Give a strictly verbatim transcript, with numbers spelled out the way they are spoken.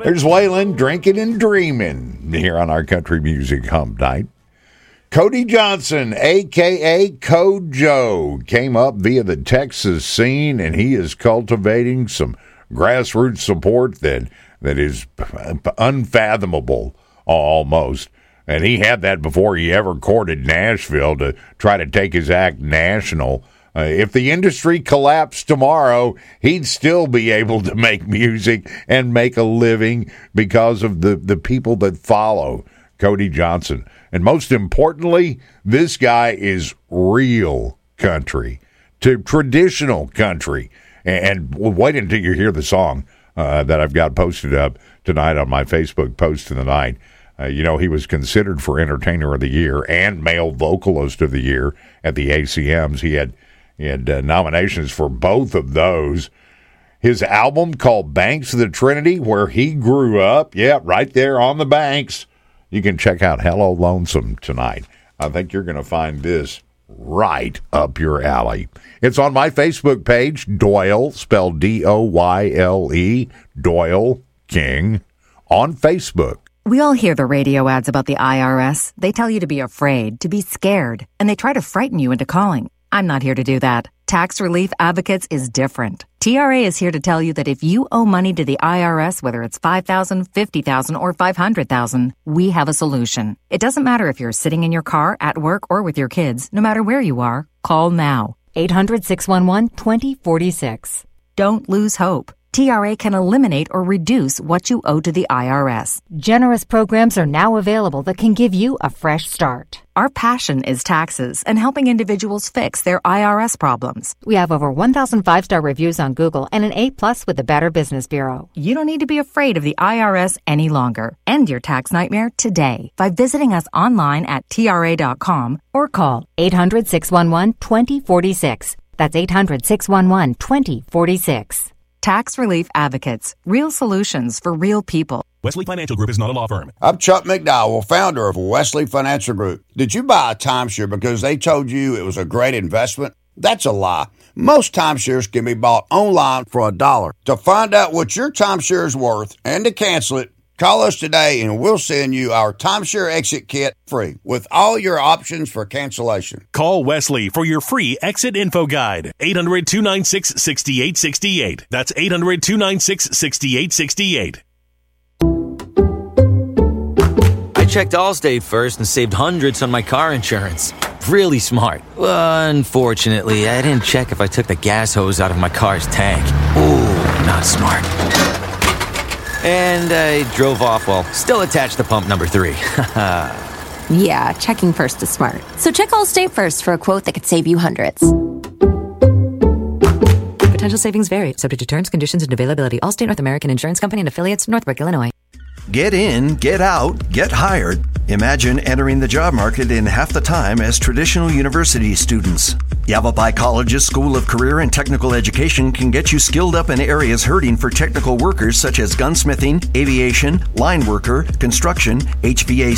There's Waylon drinking and dreaming here on our Country Music Hump Night. Cody Johnson, a k a. Kojo, came up via the Texas scene, and he is cultivating some grassroots support that, that is unfathomable almost. And he had that before he ever courted Nashville to try to take his act national. Uh, if the industry collapsed tomorrow, he'd still be able to make music and make a living because of the, the people that follow Cody Johnson. And most importantly, this guy is real country, to traditional country. And, and wait until you hear the song uh, that I've got posted up tonight on my Facebook post of the night. Uh, you know, he was considered for Entertainer of the Year and Male Vocalist of the Year at the A C Ms. He had He had uh, nominations for both of those. His album called Banks of the Trinity, where he grew up, yeah, right there on the banks. You can check out Hello Lonesome tonight. I think you're going to find this right up your alley. It's on my Facebook page, Doyle, spelled D O Y L E, Doyle King, on Facebook. We all hear the radio ads about the I R S. They tell you to be afraid, to be scared, and they try to frighten you into calling. I'm not here to do that. Tax Relief Advocates is different. T R A is here to tell you that if you owe money to the I R S, whether it's five thousand dollars, fifty thousand dollars, or five hundred thousand dollars, we have a solution. It doesn't matter if you're sitting in your car, at work, or with your kids. No matter where you are, call now. eight hundred, six one one, two zero four six. Don't lose hope. T R A can eliminate or reduce what you owe to the I R S. Generous programs are now available that can give you a fresh start. Our passion is taxes and helping individuals fix their I R S problems. We have over one thousand five-star reviews on Google and an A plus with the Better Business Bureau. You don't need to be afraid of the I R S any longer. End your tax nightmare today by visiting us online at T R A dot com or call eight hundred, six one one, two zero four six. That's eight hundred, six one one, two zero four six. Tax Relief Advocates. Real solutions for real people. Wesley Financial Group is not a law firm. I'm Chuck McDowell, founder of Wesley Financial Group. Did you buy a timeshare because they told you it was a great investment? That's a lie. Most timeshares can be bought online for a dollar. To find out what your timeshare is worth and to cancel it, call us today and we'll send you our timeshare exit kit free with all your options for cancellation. Call Wesley for your free exit info guide. eight hundred, two nine six, six eight six eight. That's eight hundred, two nine six, six eight six eight. I checked Allstate first and saved hundreds on my car insurance. Really smart. Unfortunately, I didn't check if I took the gas hose out of my car's tank. Ooh, not smart. And I drove off while still attached to pump number three. Yeah, checking first is smart. So check Allstate first for a quote that could save you hundreds. Potential savings vary, subject to terms, conditions, and availability. Allstate North American Insurance Company and affiliates, Northbrook, Illinois. Get in, get out, get hired. Imagine entering the job market in half the time as traditional university students. Yavapai College's School of Career and Technical Education can get you skilled up in areas hurting for technical workers such as gunsmithing, aviation, line worker, construction, H V A C